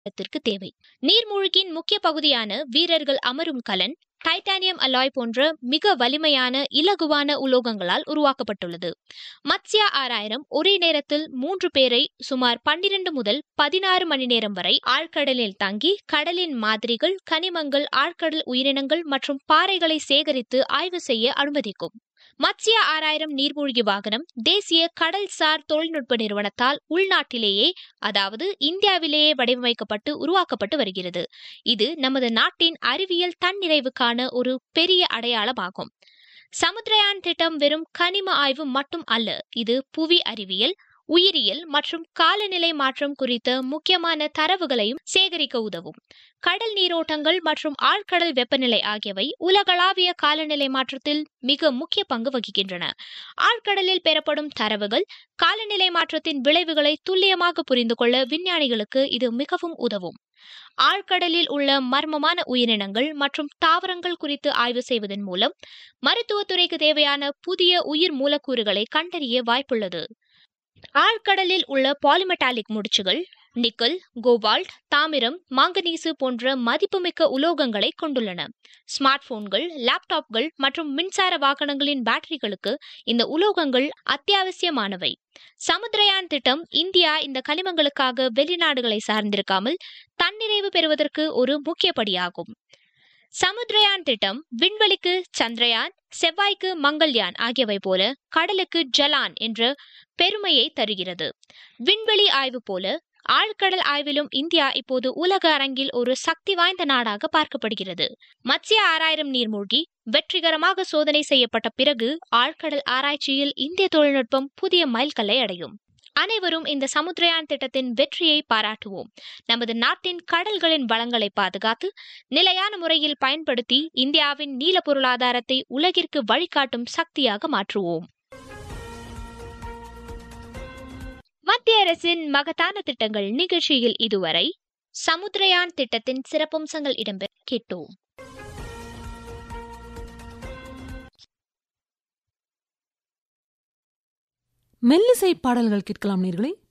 தேவை. நீர்மூழ்கியின் முக்கிய பகுதியான வீரர்கள் அமரும் கலன் டைட்டானியம் அலாய் போன்ற மிக வலிமையான இலகுவான உலோகங்களால் உருவாக்கப்பட்டுள்ளது. மத்ஸ்யா 6000 ஒரே நேரத்தில் 3 பேரை சுமார் 12 முதல் 16 மணி நேரம் வரை ஆழ்கடலில் தங்கி கடலின் மாதிரிகள், கனிமங்கள், ஆழ்கடல் உயிரினங்கள் மற்றும் பாறைகளை சேகரித்து ஆய்வு செய்ய அனுமதிக்கும். மத்ஸ்யா 6000 நீர்மூழ்கி வாகனம் தேசிய கடல்சார் தொழில்நுட்ப நிறுவனத்தால் உள்நாட்டிலேயே, அதாவது இந்தியாவிலேயே வடிவமைக்கப்பட்டு உருவாக்கப்பட்டு வருகிறது. இது நமது நாட்டின் அறிவியல் தன்னிறைவுக்கான ஒரு பெரிய அடையாளமாகும். சமுத்திரயான் திட்டம் வெறும் கனிம ஆய்வு மட்டும் அல்ல, இது புவி அறிவியல், உயிரியல் மற்றும் காலநிலை மாற்றம் குறித்த முக்கியமான தரவுகளையும் சேகரிக்க உதவும். கடல் நீரோட்டங்கள் மற்றும் ஆழ்கடல் வெப்பநிலை ஆகியவை உலகளாவிய காலநிலை மாற்றத்தில் மிக முக்கிய பங்கு வகிக்கின்றன. ஆழ்கடலில் பெறப்படும் தரவுகள் காலநிலை மாற்றத்தின் விளைவுகளை துல்லியமாக புரிந்து கொள்ள விஞ்ஞானிகளுக்கு இது மிகவும் உதவும். ஆழ்கடலில் உள்ள மர்மமான உயிரினங்கள் மற்றும் தாவரங்கள் குறித்து ஆய்வு செய்வதன் மூலம் மருத்துவத்துறைக்கு தேவையான புதிய உயிர் மூலக்கூறுகளை கண்டறிய வாய்ப்புள்ளது. ஆழ்கடலில் உள்ள பாலிமெட்டாலிக் முடிச்சுகள் நிக்கல், கோபால்ட், தாமிரம், மாங்கனீசு போன்ற மதிப்புமிக்க உலோகங்களை கொண்டுள்ளன. ஸ்மார்ட் போன்கள், லேப்டாப்கள் மற்றும் மின்சார வாகனங்களின் பேட்டரிகளுக்கு இந்த உலோகங்கள் அத்தியாவசியமானவை. சமுத்திரயான் திட்டம் இந்தியா இந்த கனிமங்களுக்காக வெளிநாடுகளை சார்ந்திருக்காமல் தன்னிறைவு பெறுவதற்கு ஒரு முக்கிய படியாகும். சமுத்திரயான் திட்டம் விண்வெளிக்கு சந்திரயான், செவ்வாய்க்கு மங்கள்யான் ஆகியவை போல கடலுக்கு ஜலான் என்ற பெருமையை தருகிறது. விண்வெளி ஆய்வு போல ஆழ்கடல் ஆய்விலும் இந்தியா இப்போது உலக அரங்கில் ஒரு சக்தி வாய்ந்த நாடாக பார்க்கப்படுகிறது. மத்ஸ்யா 6000 நீர்மூழ்கி வெற்றிகரமாக சோதனை செய்யப்பட்ட பிறகு ஆழ்கடல் ஆராய்ச்சியில் இந்திய தொழில்நுட்பம் புதிய மைல்கல்லை அடையும். அனைவரும் இந்த சமுத்திரயான் திட்டத்தின் வெற்றியை பாராட்டுவோம். நமது நாட்டின் கடல்களின் வளங்களை பாதுகாத்து நிலையான முறையில் பயன்படுத்தி இந்தியாவின் நீல பொருளாதாரத்தை உலகிற்கு வழிகாட்டும் சக்தியாக மாற்றுவோம். மத்திய அரசின் மகத்தான திட்டங்கள் நிகழ்ச்சியில் இதுவரை சமுத்திரயான் திட்டத்தின் சிறப்பம்சங்கள் இடம்பெற கேட்டோம். மெல்லிசை பாடல்கள் கேட்கலாம் நேயர்களே.